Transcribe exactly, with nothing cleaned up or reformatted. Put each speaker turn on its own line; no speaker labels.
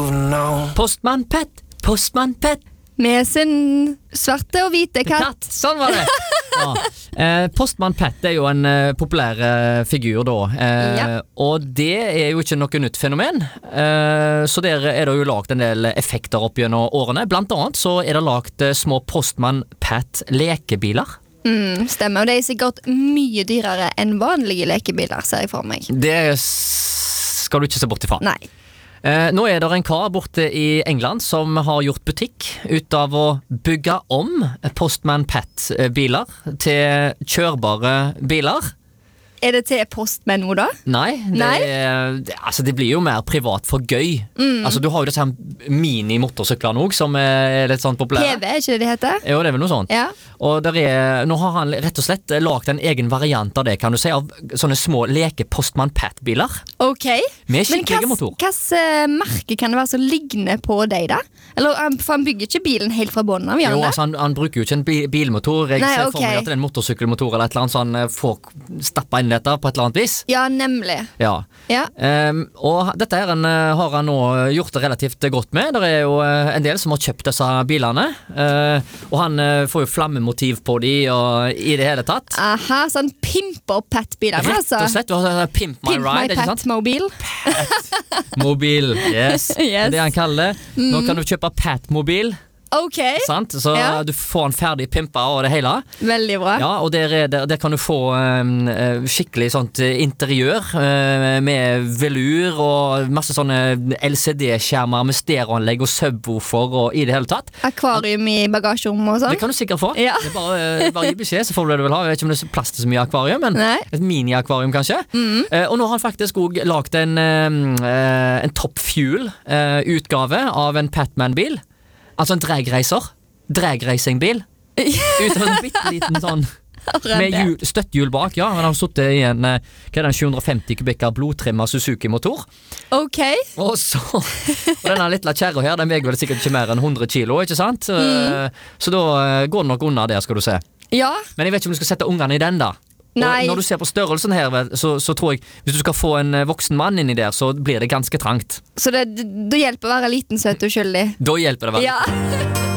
Postmann Pat, Postmann Pat
med sin svarte og hvite katt.
Katt, sånn var det. Ja. Eh, Postmann Pat er jo en eh, populær eh, figur da, eh,
Ja.
og det er jo ikke noe nytt fenomen. Eh, så der er det jo lagt en del effekter opp gjennom årene. Blant annet så er det lagt eh, små Postmann Pat lekebiler.
Mm, stemmer, og det er sikkert mye dyrere enn vanlige lekebiler, ser jeg for meg.
Det skal du ikke se bort ifra.
Nei.
Eh, nå er det en kar borte i England som har gjort butikk ut av å bygge om Postman Pat-biler til kjørbare biler.
Er det til postmenn nå da?
Nei, det,
Nei?
det, altså det blir jo mer privat for gøy.
Mm.
Altså Du har jo disse her mini-motorsykler nå, som er litt sånn populære.
P V, er ikke det det heter?
Jo, det er vel noe sånt.
Ja.
Og der er, nå har han rett og slett lagt en egen variant av det, kan du si, av sånne små leke-Postman Pat-biler.
Ok.
Med skikkelig motor.
Men hvilket merke kan det være som ligner på deg da? Eller, for han bygger ikke bilen helt fra bånden av, gjør han
Jo,
det?
altså han, han bruker jo ikke en bi bilmotor. Jeg
Nei,
ser for
ok.
meg at det er en motorsykkelmotor eller et eller annet sånn får stappa inn dette på et eller annet vis.
Ja, nemlig.
Ja.
Ja.
Um, og dette her en, uh, har han nå gjort det relativt godt med. Det er jo uh, en del som har kjøpt disse bilene, uh, og han uh, får jo flammemotiv på de og i det hele tatt.
Aha, sånn pimper Pat-biler,
Rett
altså.
og slett, du har uh, Pimp My
Pimp
Ride,
my
ikke sant?
Pat-mobil.
Mobil, yes.
Yes.
Det er det han kaller det. Nå kan du kjøpe Pat-mobil,
Ok,
sant? Så
Ja.
du får den ferdig pimpa og det hele.
veldig bra.
Ja, og der, er det, der kan du få um, uh, skikkelig sånt uh, interiør uh, med velur og masse sånne L C D-skjermer med stereoanlegg og subwoofer og i det hele tatt.
Akvarium i bagasjerommet og
Det
sånn.
kan du sikkert få.
Ja.
Det er bare, uh, bare gi beskjed, så får du det du vil ha. Jeg vet ikke om det er plass til så mye akvarium, men
Nei.
et mini-akvarium kanskje. Uh, og nå har han faktisk også lagt en, um, uh, en Top Fuel-utgave av en Patman-bil. Altså en dragracer. Dragracingbil. Ut av en bitteliten sånn med hjul, støttehjul bak, ja. Han har suttet i en eh, hva er det, en sju hundre og femti kubikker blodtrimma Suzuki-motor.
Ok,
Og så Og denne lille kjerra her, den veier vel sikkert ikke mer enn hundre kilo, ikke sant? Eh, Så da eh, går det nok unna der, skal du se.
ja.
Men jeg vet ikke om du skal sette ungene i den, da.
Nei.
Og når du ser på størrelsen her, vel, så, så tror jeg hvis du skal få en eh, voksen mann inni der, så blir det ganske trangt.
Så det, det hjelper å være liten, søt og uskyldig.
Da hjelper det vel.
Ja.